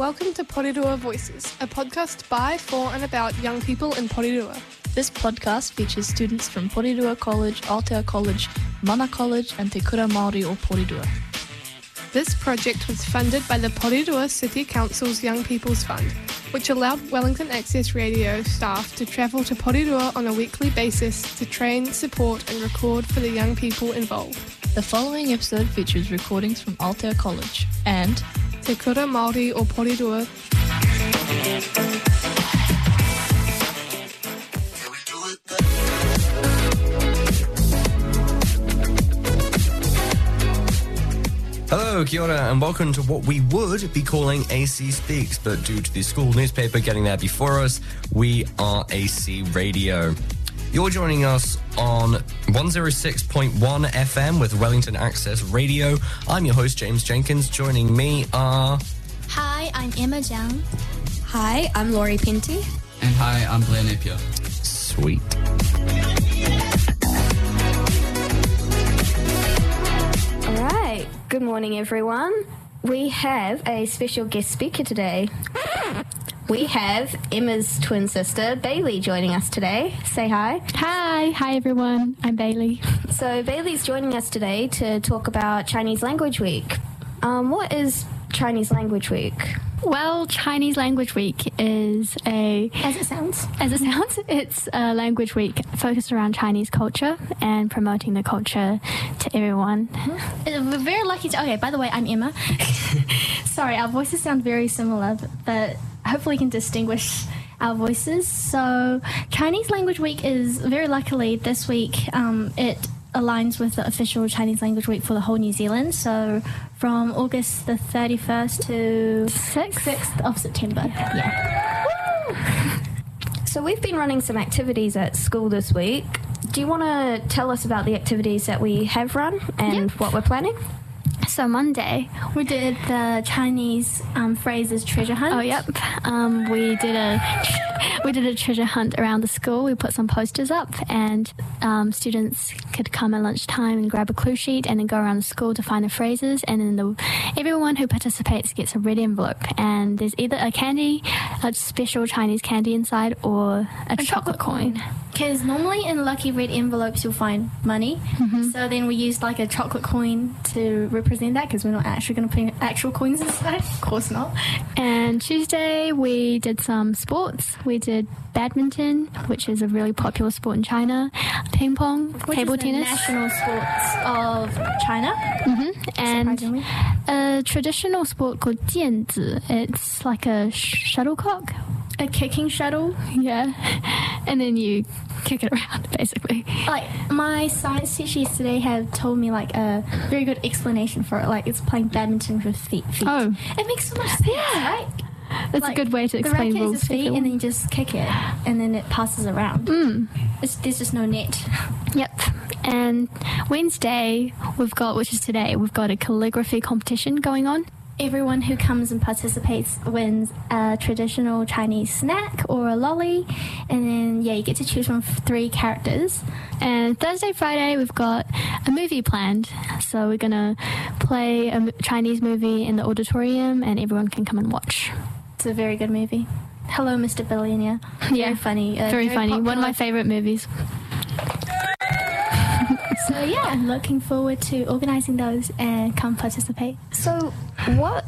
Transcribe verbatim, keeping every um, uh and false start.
Welcome to Porirua Voices, a podcast by, for and about young people in Porirua. This podcast features students from Porirua College, Aotea College, Mana College and Te Kura Māori o Porirua. This project was funded by the Porirua City Council's Young People's Fund, which allowed Wellington Access Radio staff to travel to Porirua on a weekly basis to train, support and record for the young people involved. The following episode features recordings from Aotea College and Te Kura Māori o Porirua. Hello, kia ora, and welcome to what we would be calling A C Speaks, but due to the school newspaper getting there before us, we are A C Radio. You're joining us on one oh six point one F M with Wellington Access Radio. I'm your host, James Jenkins. Joining me are... Hi, I'm Emma Jiang. Hi, I'm Laurie Pinty. And hi, I'm Blair Napier. Sweet. All right. Good morning, everyone. We have a special guest speaker today. We have Emma's twin sister, Bailey, joining us today. Say hi. Hi. Hi, everyone. I'm Bailey. So Bailey's joining us today to talk about Chinese Language Week. Um, what is Chinese Language Week? Well, Chinese Language Week is a... As it sounds. As it sounds, it's a language week focused around Chinese culture and promoting the culture to everyone. Mm-hmm. We're very lucky to... Okay, by the way, I'm Emma. Sorry, our voices sound very similar, but hopefully you can distinguish our voices. So Chinese Language Week is, very luckily, this week, um, it aligns with the official Chinese Language Week for the whole New Zealand. So from August the thirty-first to sixth of September. Yeah. So we've been running some activities at school this week. Do you want to tell us about the activities that we have run and Yep. what we're planning? So Monday, We did the Chinese um, phrases treasure hunt. oh yep, um, we did a we did a treasure hunt around the school. We put some posters up, and um, students could come at lunchtime and grab a clue sheet, and then go around the school to find the phrases. And then the everyone who participates gets a red envelope, and there's either a candy, a special Chinese candy inside, or a, chocolate, chocolate coin. coin. Because normally in lucky red envelopes you'll find money. Mm-hmm. So then we used like a chocolate coin to represent that, because we're not actually going to put actual coins inside. Of course not. And Tuesday we did some sports. We did badminton, which is a really popular sport in China, ping pong, Which table is the tennis, national sports of China. hmm and Surprisingly. a traditional sport called jianzi. It's like a sh- shuttlecock. A kicking shuttle. Yeah, and then you kick it around, basically. Like, my science teacher yesterday had told me like a very good explanation for it. Like, it's playing badminton with feet. feet. Oh. It makes so much sense, right? That's Like, a good way to the explain racket rules is to feet, people. and then you just kick it, and then it passes around. Mm. It's, there's just no net. Yep. And Wednesday we've got, which is today, we've got a calligraphy competition going on. Everyone who comes and participates wins a traditional Chinese snack or a lolly, and then yeah, you get to choose from three characters. And Thursday, Friday, we've got a movie planned. So we're going to play a m- Chinese movie in the auditorium, and everyone can come and watch. It's a very good movie. Hello, Mister Billionaire. Yeah. Very funny. uh, Very, funny. One of popular. my favourite movies. So yeah, I'm looking forward to organising those and come participate. So what